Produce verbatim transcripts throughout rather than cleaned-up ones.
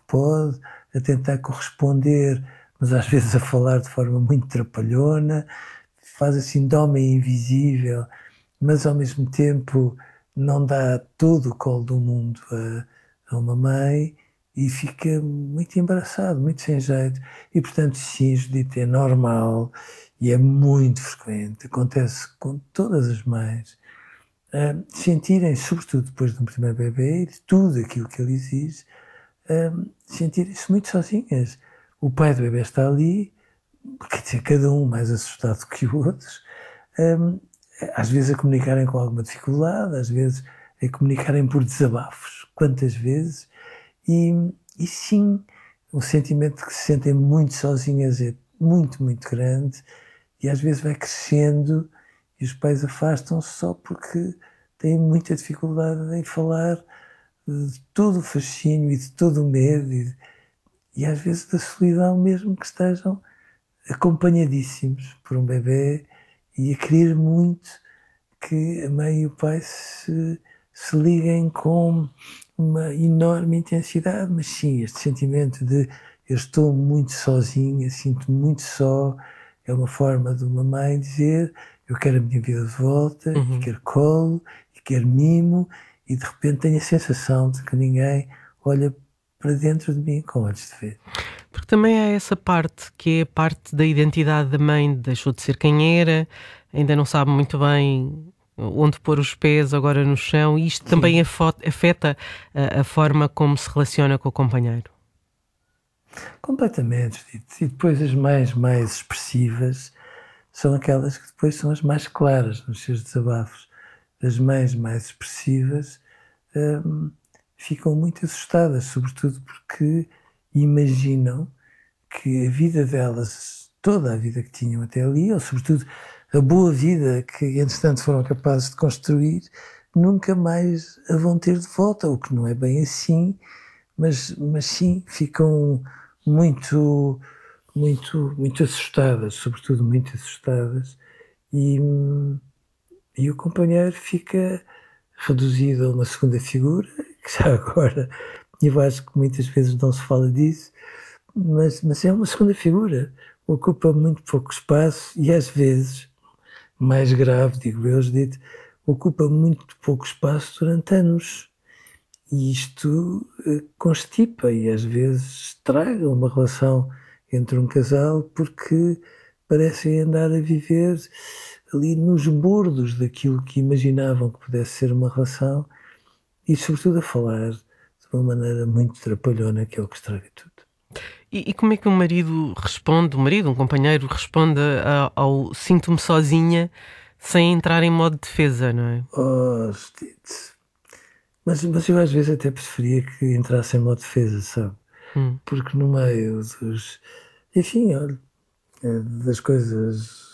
pode, a tentar corresponder, mas às vezes a falar de forma muito trapalhona, faz assim de homem invisível, mas ao mesmo tempo não dá todo o colo do mundo a, a uma mãe e fica muito embaraçado, muito sem jeito. E portanto, sim, Judite, é normal e é muito frequente, acontece com todas as mães, uh, sentirem, sobretudo depois de um primeiro bebê e de tudo aquilo que ele exige, uh, sentirem-se muito sozinhas. O pai do bebê está ali, quer dizer, cada um mais assustado que os outros, um, às vezes a comunicarem com alguma dificuldade, às vezes a comunicarem por desabafos, quantas vezes, e, e sim, o sentimento de que se sentem muito sozinhas é muito, muito grande, e às vezes vai crescendo e os pais afastam-se só porque têm muita dificuldade em falar de todo o fascínio e de todo o medo e, e às vezes da solidão mesmo que estejam acompanhadíssimos por um bebê e a querer muito que a mãe e o pai se, se liguem com uma enorme intensidade, mas sim, este sentimento de eu estou muito sozinha, sinto-me muito só, é uma forma de uma mãe dizer eu quero a minha vida de volta, Uhum. e quero colo, e quero mimo, e de repente tenho a sensação de que ninguém olha para dentro de mim com olhos de ver. Porque também há essa parte, que é a parte da identidade da mãe, deixou de ser quem era, ainda não sabe muito bem onde pôr os pés agora no chão, e isto Sim. também afeta a, a forma como se relaciona com o companheiro. Completamente. E depois as mães mais expressivas são aquelas que depois são as mais claras nos seus desabafos. As mães mais expressivas hum, ficam muito assustadas, sobretudo porque imaginam que a vida delas, toda a vida que tinham até ali, ou sobretudo a boa vida que entretanto foram capazes de construir, nunca mais a vão ter de volta, o que não é bem assim, mas, mas sim, ficam muito, muito, muito assustadas, sobretudo muito assustadas, e, e o companheiro fica reduzido a uma segunda figura, que já agora, eu acho que muitas vezes não se fala disso, mas, mas é uma segunda figura, ocupa muito pouco espaço e às vezes, mais grave, digo eu, Judite, ocupa muito pouco espaço durante anos. E isto eh, constipa e às vezes estraga uma relação entre um casal porque parecem andar a viver ali nos bordos daquilo que imaginavam que pudesse ser uma relação e sobretudo a falar de uma maneira muito trapalhona, que é o que estraga tudo. E, e como é que um marido responde, um marido, um companheiro responde a- ao sinto-me sozinha sem entrar em modo de defesa, não é? Oh, Judite. Mas, mas eu às vezes até preferia que entrasse em modo defesa, sabe? Hum. Porque no meio dos... Enfim, olha, eh, das coisas,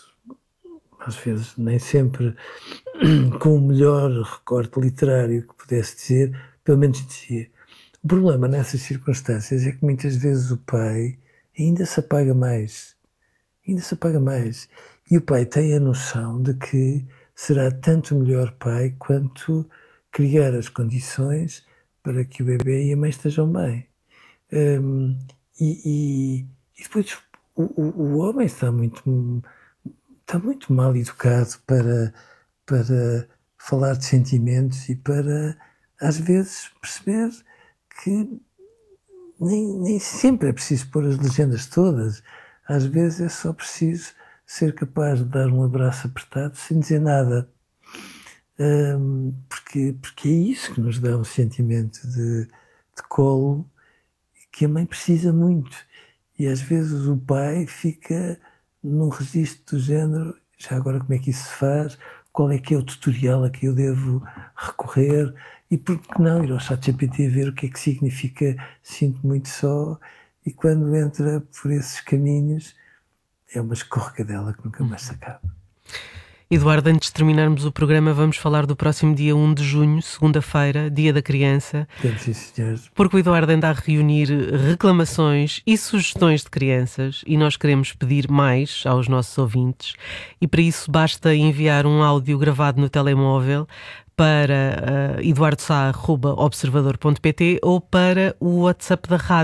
às vezes, nem sempre com o melhor recorte literário que pudesse dizer, pelo menos dizia. O problema nessas circunstâncias é que muitas vezes o pai ainda se apaga mais. Ainda se apaga mais. E o pai tem a noção de que será tanto melhor pai quanto criar as condições para que o bebê e a mãe estejam bem. Um, e, e, e depois o, o, o homem está muito, está muito mal educado para, para falar de sentimentos e para, às vezes, perceber que nem, nem sempre é preciso pôr as legendas todas. Às vezes é só preciso ser capaz de dar um abraço apertado sem dizer nada. Um, porque, porque é isso que nos dá um sentimento de, de colo que a mãe precisa muito. E às vezes o pai fica num registro do género, já agora como é que isso se faz, qual é que é o tutorial a que eu devo recorrer, e por que não ir ao ChatGPT ver o que é que significa sinto muito só, e quando entra por esses caminhos é uma escorregadela que nunca mais se acaba. Eduardo, antes de terminarmos o programa, vamos falar do próximo dia um de junho, segunda-feira, Dia da Criança. Temos, sim, senhores. Porque o Eduardo anda a reunir reclamações e sugestões de crianças e nós queremos pedir mais aos nossos ouvintes, e para isso basta enviar um áudio gravado no telemóvel para uh, eduardo sá arroba observador ponto pt ou para o WhatsApp da rádio.